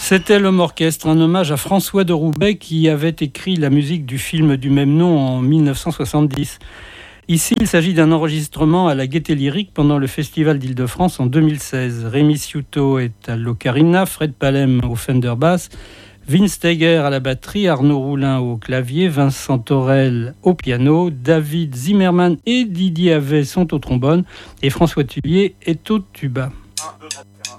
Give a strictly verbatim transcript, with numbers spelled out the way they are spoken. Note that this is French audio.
C'était l'Homme Orchestre, un hommage à François de Roubaix qui avait écrit la musique du film du même nom en mille neuf cent soixante-dix. Ici, il s'agit d'un enregistrement à la Gaîté Lyrique pendant le Festival d'Île-de-France en deux mille seize. Rémi Sciuto est à l'ocarina, Fred Palem au Fender Bass, Vince Steiger à la batterie, Arnaud Roulin au clavier, Vincent Torel au piano, David Zimmerman et Didier Havet sont au trombone et François Tullier est au tuba.